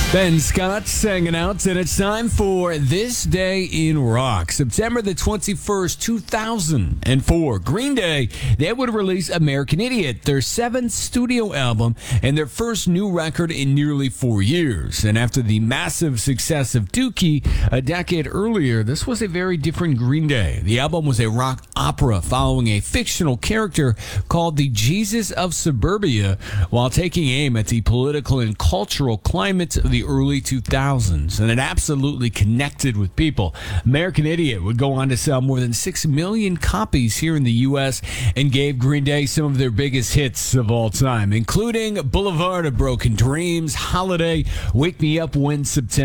Ben Scott's hanging out, and it's time for This Day in Rock. September the 21st, 2004. Green Day, they would release American Idiot, their seventh studio album and their first new record in nearly 4 years. And after the massive success of Dookie a decade earlier, this was a very different Green Day. The album was a rock opera following a fictional character called the Jesus of Suburbia, while taking aim at the political and cultural climate of the early 2000s, and it absolutely connected with people. American Idiot would go on to sell more than 6 million copies here in the U.S. and gave Green Day some of their biggest hits of all time, including Boulevard of Broken Dreams, Holiday, Wake Me Up When September